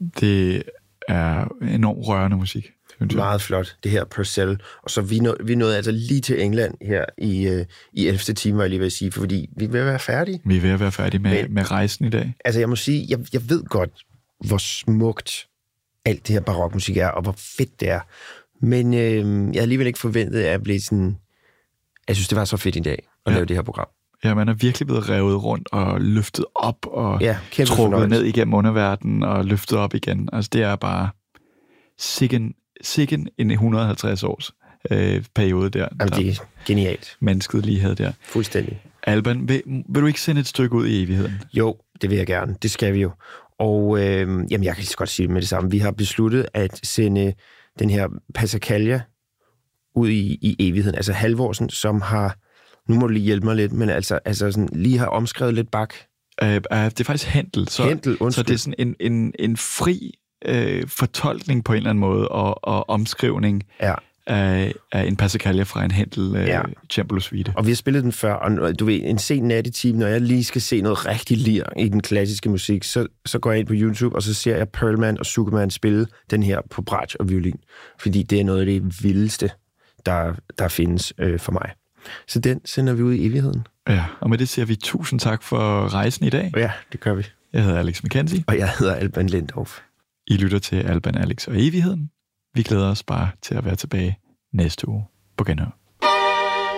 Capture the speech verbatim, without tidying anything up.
Det er enormt rørende musik. Meget flot, det her Purcell. Og så vi, nå, vi nåede altså lige til England her i, øh, i ellevte time, var jeg lige ved at sige, fordi vi er ved at være færdige. Vi er ved at være færdige med, Men, med rejsen i dag. Altså jeg må sige, jeg, jeg ved godt, hvor smukt alt det her barokmusik er, og hvor fedt det er. Men øh, jeg havde alligevel ikke forventet, at jeg blev sådan... Jeg synes, det var så fedt i dag at ja. lave det her program. Ja, man er virkelig blevet revet rundt og løftet op og ja, trukket fornøjelse. Ned igennem underverdenen og løftet op igen. Altså det er bare sikken, sikken en et hundrede og halvtreds års øh, periode der. Jamen, det er genialt. Mennesket lige havde der. Fuldstændig. Alban, vil, vil du ikke sende et stykke ud i evigheden? Jo, det vil jeg gerne. Det skal vi jo. Og øh, jamen, jeg kan lige så godt sige det med det samme. Vi har besluttet at sende den her Passacaglia ud i, i evigheden. Altså Halvorsen, som har... Nu må du lige hjælpe mig lidt, men altså, altså sådan, lige har omskrevet lidt Bach. Uh, uh, det er faktisk Händel. Så, Händel, undskyld. Så det er sådan en, en, en fri uh, fortolkning på en eller anden måde, og, og omskrivning ja. af, af en Passacaglia fra en Händel uh, ja. Cembalo Suite. Og vi har spillet den før, og du ved, en sen nattetime, når jeg lige skal se noget rigtig lir i den klassiske musik, så, så går jeg ind på YouTube, og så ser jeg Perlman og Zuckerman spille den her på bratsch og violin. Fordi det er noget af det vildeste, der, der findes øh, for mig. Så den sender vi ud i evigheden. Ja, og med det siger vi tusind tak for rejsen i dag. Ja, det gør vi. Jeg hedder Alex McKenzie. Og jeg hedder Alban Lindorf. I lytter til Alban, Alex og evigheden. Vi glæder os bare til at være tilbage næste uge på genhør.